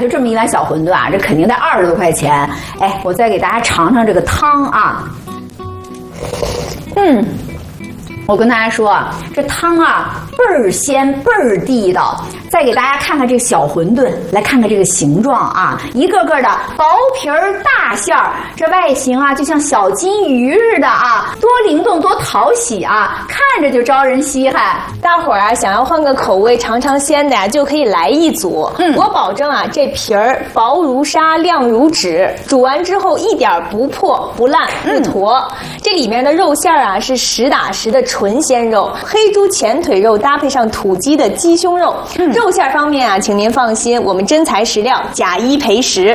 就这么一碗小馄饨啊，这肯定得20多块钱。哎，我再给大家尝尝这个汤啊。我跟大家说啊，这汤啊倍儿鲜倍儿地道。再给大家看看这个小馄饨，来看看这个形状啊，一个个的薄皮儿大馅儿，这外形啊就像小金鱼似的啊，多灵动多讨喜啊，看着就招人稀罕。 大伙儿啊想要换个口味尝尝鲜的呀，就可以来一组。我保证啊，这皮儿薄如纱亮如纸，煮完之后一点不破不烂不坨。这里面的肉馅儿啊是实打实的纯鲜肉，黑猪前腿肉搭配上土鸡的鸡胸肉。肉馅方面啊，请您放心，我们真材实料，假一赔10。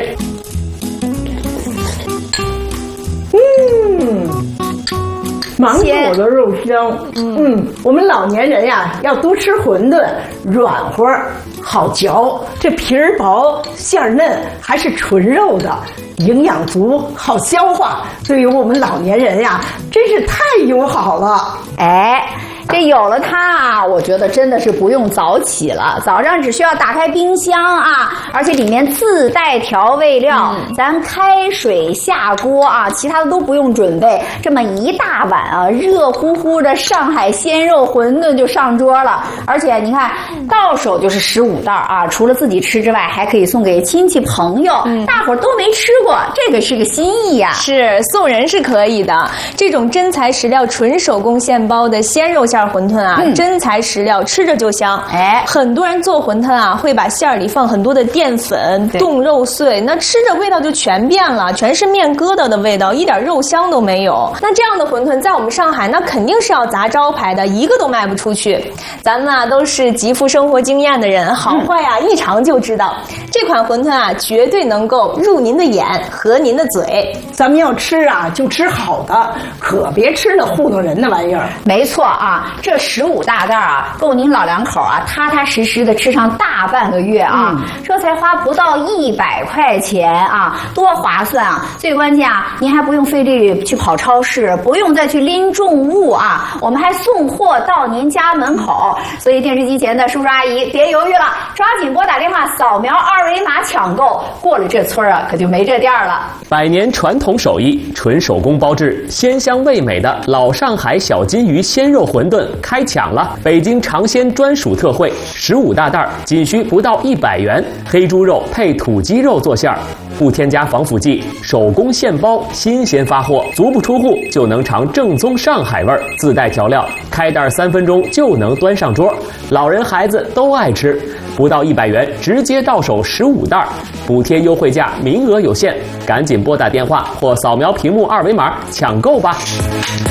芒果的肉香，我们老年人呀要多吃馄饨，软和好嚼，这皮儿薄馅儿嫩，还是纯肉的，营养足，好消化，对于我们老年人呀真是太友好了。 哎，这有了它啊，我觉得真的是不用早起了，早上只需要打开冰箱啊，而且里面自带调味料，咱开水下锅啊，其他的都不用准备，这么一大碗啊，热乎乎的上海鲜肉馄饨就上桌了。而且你看，到手就是15袋啊，除了自己吃之外，还可以送给亲戚朋友，大伙儿都没吃过，这个是个心意呀。 是送人是可以的，这种真材实料、纯手工现包的鲜肉馅馄饨啊，真材实料，吃着就香。哎，很多人做馄饨啊，会把馅儿里放很多的淀粉、冻肉碎，那吃着味道就全变了，全是面疙瘩的味道，一点肉香都没有。那这样的馄饨在我们上海，那肯定是要砸招牌的，一个都卖不出去。咱们啊都是极富生活经验的人，好坏啊一尝就知道。这款馄饨啊，绝对能够入您的眼，合您的嘴。 咱们要吃啊，就吃好的，可别吃那糊弄人的玩意儿。 没错啊，这15大袋啊，够您老两口啊踏踏实实的吃上大半个月啊，这才花不到100块钱啊，多划算啊！最关键啊，您还不用费力去跑超市，不用再去拎重物啊，我们还送货到您家门口。所以电视机前的叔叔阿姨别犹豫了，抓紧拨打电话扫描2维码抢购，过了这村啊，可就没这店了。 100年传统手艺，纯手工包制，鲜香味美的老上海小金鱼鲜肉馄饨开抢了！北京尝鲜专属特惠，15大袋，仅需不到100元，黑猪肉配土鸡肉做馅儿，不添加防腐剂，手工现包，新鲜发货，足不出户就能尝正宗上海味儿，自带调料，开袋3分钟就能端上桌，老人孩子都爱吃。不到100元，直接到手15袋，补贴优惠价，名额有限，赶紧拨打电话或扫描屏幕2维码抢购吧。